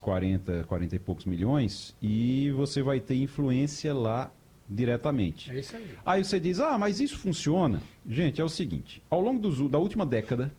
40 e poucos milhões, e você vai ter influência lá diretamente. É isso aí. Aí você diz, mas isso funciona? Gente, é o seguinte, ao longo da última década,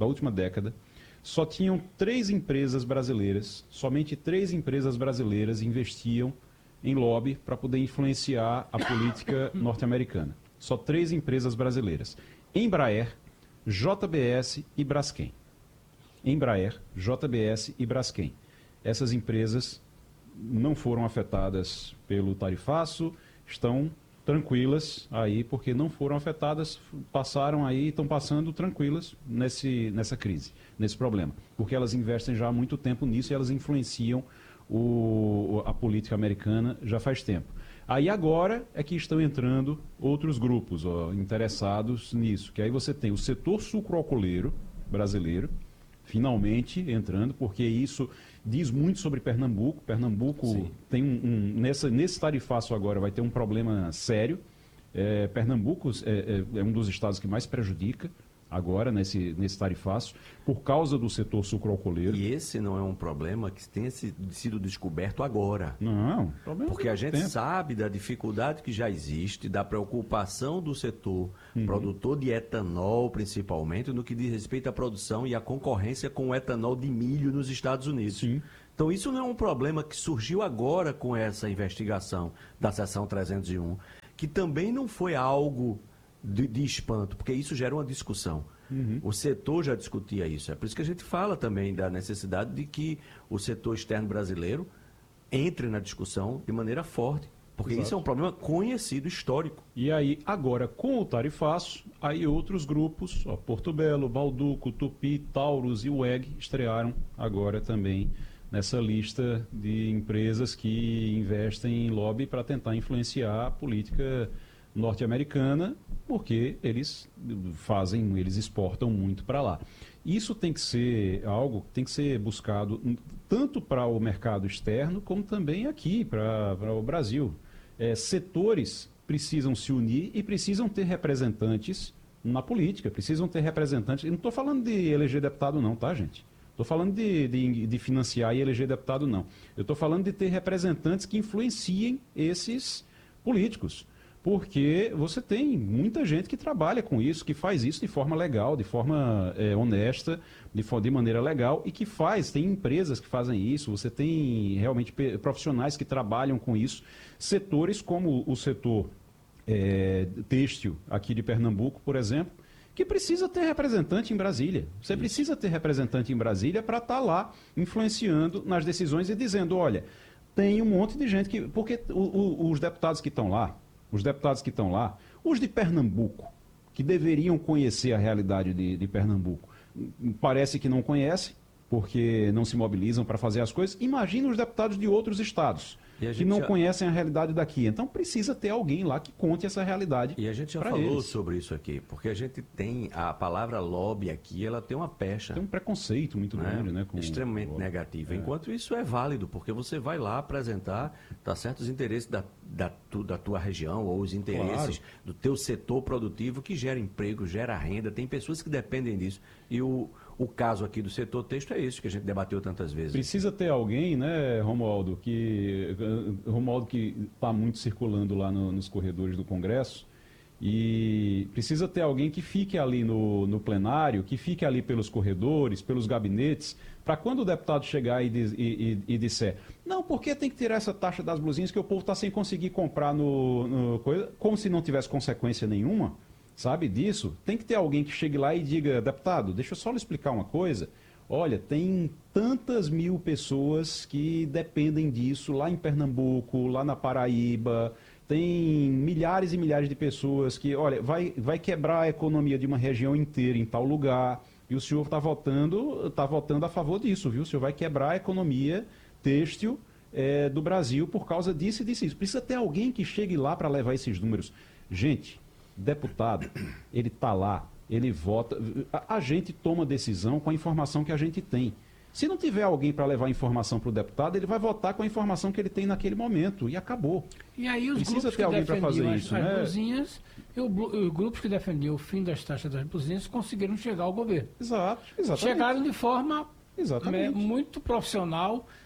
só tinham 3 empresas brasileiras, somente 3 empresas brasileiras investiam em lobby para poder influenciar a política norte-americana. Só 3 empresas brasileiras. Embraer, JBS e Braskem. Embraer, JBS e Braskem. Essas empresas não foram afetadas pelo tarifaço, estão tranquilas aí, porque não foram afetadas, passaram aí, estão passando tranquilas nessa crise, nesse problema. Porque elas investem já há muito tempo nisso e elas influenciam a política americana já faz tempo. Aí agora é que estão entrando outros grupos interessados nisso, que aí você tem o setor sucroalcooleiro brasileiro, finalmente entrando, porque isso diz muito sobre Pernambuco. Pernambuco Sim. Tem nesse tarifaço agora vai ter um problema sério. Pernambuco é um dos estados que mais prejudica agora nesse tarifaço, por causa do setor sucroalcooleiro. E esse não é um problema que tenha sido descoberto agora. Não, porque a gente sabe da dificuldade que já existe, da preocupação do setor produtor de etanol, principalmente, no que diz respeito à produção e à concorrência com o etanol de milho nos Estados Unidos. Sim. Então, isso não é um problema que surgiu agora com essa investigação da Seção 301, que também não foi algo de espanto, porque isso gera uma discussão. O setor já discutia isso. É por isso que a gente fala também da necessidade de que o setor externo brasileiro entre na discussão de maneira forte, porque Exato. Isso é um problema conhecido, histórico. E aí, agora, com o tarifaço, aí outros grupos, Porto Belo, Balduco, Tupi, Taurus e WEG estrearam agora também nessa lista de empresas que investem em lobby para tentar influenciar a política norte-americana, porque eles exportam muito para lá. Isso tem que ser algo que tem que ser buscado tanto para o mercado externo, como também aqui, para o Brasil. Setores precisam se unir e precisam ter representantes na política, precisam ter representantes. Eu não estou falando de eleger deputado não, tá, gente? Estou falando de financiar e eleger deputado não. Eu estou falando de ter representantes que influenciem esses políticos. Porque você tem muita gente que trabalha com isso, que faz isso de forma legal, de forma honesta, de maneira legal, e que tem empresas que fazem isso, você tem realmente profissionais que trabalham com isso, setores como o setor têxtil aqui de Pernambuco, por exemplo, que precisa ter representante em Brasília. Você precisa ter representante em Brasília para estar lá influenciando nas decisões e dizendo, olha, tem um monte de gente que... Porque os deputados que estão lá, os de Pernambuco, que deveriam conhecer a realidade de Pernambuco, parece que não conhecem, porque não se mobilizam para fazer as coisas. Imagina os deputados de outros estados, que não conhecem a realidade daqui. Então precisa ter alguém lá que conte essa realidade. E a gente já falou sobre isso aqui, porque a gente tem a palavra lobby aqui, ela tem uma pecha. Tem um preconceito muito grande, né? Extremamente negativo. Enquanto isso é válido, porque você vai lá apresentar certos interesses da tua região ou os interesses do teu setor produtivo que gera emprego, gera renda. Tem pessoas que dependem disso. E o caso aqui do setor têxtil é isso que a gente debateu tantas vezes. Precisa ter alguém, né, Romualdo, que está muito circulando lá nos corredores do Congresso, e precisa ter alguém que fique ali no plenário, que fique ali pelos corredores, pelos gabinetes, para quando o deputado chegar e disser, não, por que tem que tirar essa taxa das blusinhas que o povo está sem conseguir comprar como se não tivesse consequência nenhuma, sabe disso? Tem que ter alguém que chegue lá e diga, deputado, deixa eu só lhe explicar uma coisa. Olha, tem tantas mil pessoas que dependem disso lá em Pernambuco, lá na Paraíba, tem milhares e milhares de pessoas que, olha, vai quebrar a economia de uma região inteira em tal lugar, e o senhor está votando a favor disso, viu? O senhor vai quebrar a economia têxtil do Brasil por causa disso e disso. Precisa ter alguém que chegue lá para levar esses números. Gente, deputado, ele está lá, ele vota, a gente toma decisão com a informação que a gente tem. Se não tiver alguém para levar a informação para o deputado, ele vai votar com a informação que ele tem naquele momento e acabou. E aí os Precisa grupos ter alguém para fazer as isso, né? blusinhas, os grupos que defendiam o fim das taxas das blusinhas conseguiram chegar ao governo. Exato, exatamente. Chegaram de forma Exatamente. Muito profissional